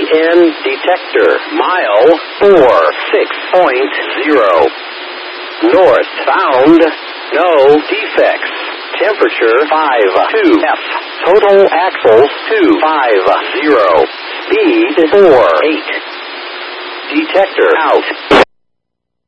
EN detector. Mile 46.0. Northbound. No defects. Temperature 52F. Total axles 250. Speed 48. Detector out.